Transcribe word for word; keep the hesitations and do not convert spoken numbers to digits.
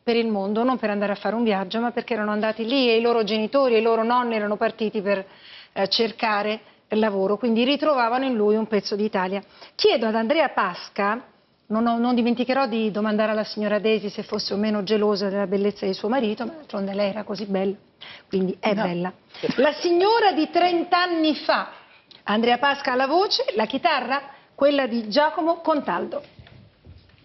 per il mondo, non per andare a fare un viaggio, ma perché erano andati lì e i loro genitori e i loro nonni erano partiti per eh, cercare lavoro, quindi ritrovavano in lui un pezzo d'Italia. Chiedo ad Andrea Pasca, non, ho, non dimenticherò di domandare alla signora Desi se fosse o meno gelosa della bellezza di suo marito, ma d'altronde lei era così bella, quindi è no. bella. La signora di trent'anni fa, Andrea Pasca alla voce, la chitarra, quella di Giacomo Contaldo.